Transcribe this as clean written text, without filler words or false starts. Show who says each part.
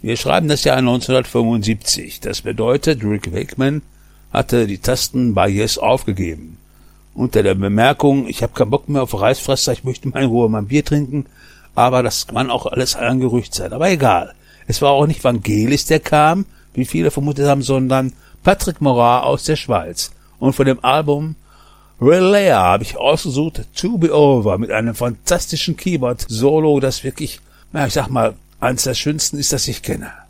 Speaker 1: Wir schreiben das Jahr 1975. Das bedeutet, Rick Wakeman hatte die Tasten bei Yes aufgegeben. Unter der Bemerkung, ich habe keinen Bock mehr auf Reisfresser, ich möchte mal in Ruhe mein Bier trinken, aber das kann auch alles ein Gerücht sein. Aber egal. Es war auch nicht Vangelis, der kam, wie viele vermutet haben, sondern Patrick Morat aus der Schweiz. Und von dem Album Relay habe ich ausgesucht To Be Over mit einem fantastischen Keyboard-Solo, das wirklich, ich sag mal, eines der schönsten ist, das ich kenne.